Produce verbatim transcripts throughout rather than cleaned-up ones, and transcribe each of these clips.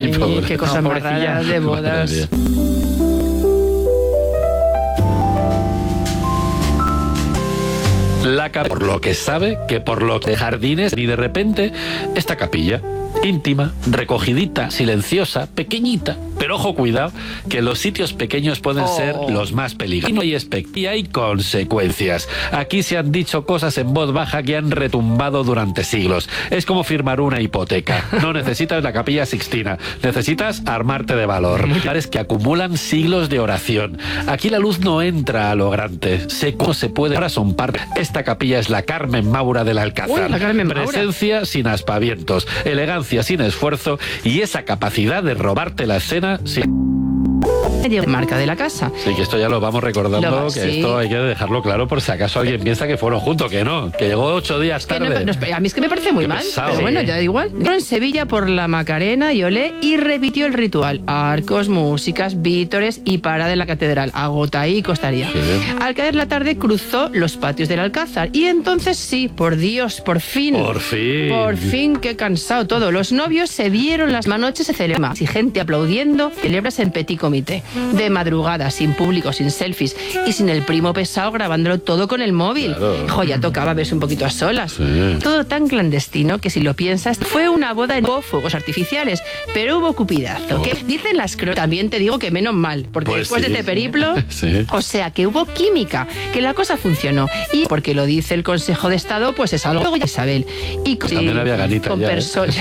Ay, qué cosas no, más raras de bodas. La cap- por lo que sabe que por lo que jardines y de repente esta capilla íntima, recogidita, silenciosa, pequeñita. Pero ojo, cuidado, que los sitios pequeños pueden oh. ser los más peligrosos. Y no hay espect- y hay consecuencias. Aquí se han dicho cosas en voz baja que han retumbado durante siglos. Es como firmar una hipoteca. No necesitas la Capilla Sixtina, necesitas armarte de valor. Lugares que acumulan siglos de oración. Aquí la luz no entra a lo grande. Sé cómo se puede. Ahora son parte. Esta capilla es la Carmen Maura del Alcázar. Uy, la Carmen Maura. Presencia sin aspavientos, elegancia sin esfuerzo y esa capacidad de robarte la escena sin... Marca de la casa. Sí, que esto ya lo vamos recordando, lo, que sí. esto hay que dejarlo claro por si acaso alguien piensa que fueron juntos, que no, que llegó ocho días tarde. No, no, a mí es que me parece muy Qué mal, pesado. pero bueno, ya da igual. Entró en Sevilla por la Macarena y Olé y repitió el ritual. Arcos, músicas, vítores y parada en la catedral. Agota y costaría. Sí. Al caer la tarde cruzó los patios del Alcázar y entonces sí, por Dios, por fin. Por fin. Por fin, qué cansado todo. Los novios se vieron, las noches se celebran. Y gente aplaudiendo, celebras en petit comité. De madrugada, sin público, sin selfies y sin el primo pesado grabándolo todo con el móvil. Claro. Hijo, ya tocaba verse un poquito a solas. Sí. Todo tan clandestino que si lo piensas, fue una boda en hubo fuegos artificiales, pero hubo cupidazo. Oh. ¿Qué dicen las crónicas? También te digo que menos mal, porque Pues después sí. de este periplo, Sí. o sea, que hubo química, que la cosa funcionó. Y porque lo dice el Consejo de Estado, pues es algo de Isabel. Y con, También había ganita con ya, ¿eh? personas,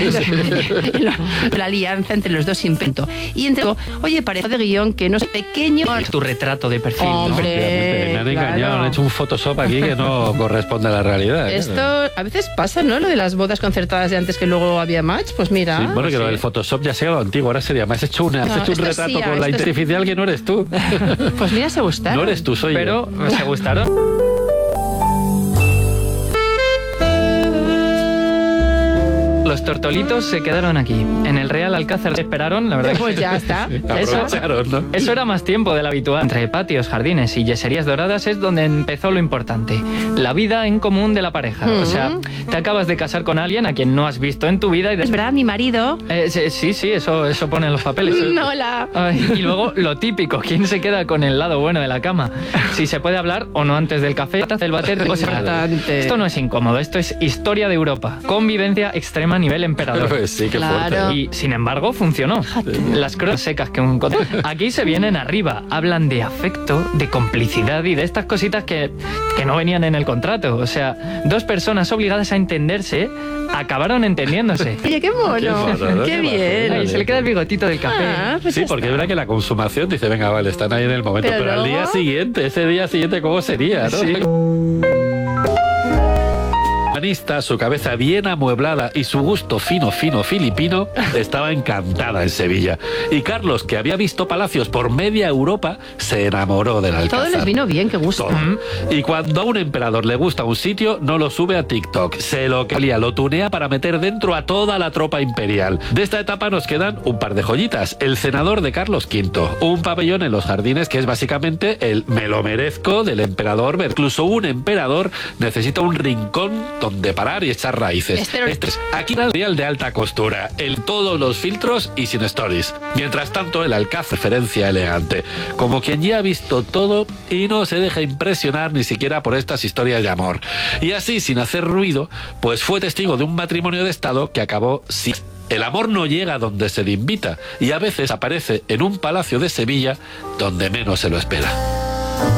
la alianza entre los dos inventó. Y entre, oye, parece de guión que no es pequeño. Tu retrato de perfil, Hombre, Me han engañado, claro. han hecho un Photoshop aquí que no corresponde a la realidad. Esto claro. a veces pasa, ¿no? Lo de las bodas concertadas de antes que luego había match, pues mira. Sí, bueno, que sí. lo del Photoshop ya se ha quedado antiguo, ahora sería más. Has hecho, una, No, has hecho un esto es retrato I A, con la esto es- inteligencia artificial que no eres tú. Pues mira, se gustaron. No eres tú, soy Pero yo. se gustaron. Los tortolitos se quedaron aquí. En el Real Alcázar esperaron, la verdad. Pues ya está. Eso, Aprovecharon, ¿no? eso era más tiempo del habitual. Entre patios, jardines y yeserías doradas es donde empezó lo importante. La vida en común de la pareja. O sea, te acabas de casar con alguien a quien no has visto en tu vida y... de- Es verdad, mi marido. Eh, sí, sí, sí, eso, eso pone en los papeles. No la. Ay, y luego lo típico, ¿quién se queda con el lado bueno de la cama? Si se puede hablar o no antes del café, del bater, o sea, Importante. esto no es incómodo, esto es historia de Europa. Convivencia extrema a nivel emperador. Pues sí, qué Claro. fuerte. Y sin embargo funcionó. Las crónicas secas que un coto. Aquí se vienen arriba, hablan de afecto, de complicidad y de estas cositas que, que no venían en el contrato. O sea, dos personas obligadas a entenderse acabaron entendiéndose. Oye, qué mono. Qué mono, ¿no? Qué Qué bien. Ay, se le queda el bigotito del café. Ah, pues Sí, ya porque es está. verdad que la consumación dice, venga, vale, están ahí en el momento, Pero pero, al día luego- siguiente, ese día siguiente, ¿cómo sería? ¿No? Sí. Humanista, su cabeza bien amueblada y su gusto fino, fino filipino, estaba encantada en Sevilla. Y Carlos, que había visto palacios por media Europa, se enamoró del Alcázar. Todo les vino bien, qué gusto. Todo. Y cuando a un emperador le gusta un sitio, no lo sube a TikTok. Se lo calía, lo tunea para meter dentro a toda la tropa imperial. De esta etapa nos quedan un par de joyitas. El cenador de Carlos quinto. Un pabellón en los jardines que es básicamente el me lo merezco del emperador. Incluso un emperador necesita un rincón donde parar y echar raíces. Este- Este es aquí un real de alta costura. En todos los filtros y sin stories. Mientras tanto, el Alcázar, referencia elegante. Como quien ya ha visto todo y no se deja impresionar ni siquiera por estas historias de amor. Y así, sin hacer ruido, pues fue testigo de un matrimonio de Estado que acabó sin... El amor no llega donde se le invita y a veces aparece en un palacio de Sevilla donde menos se lo espera.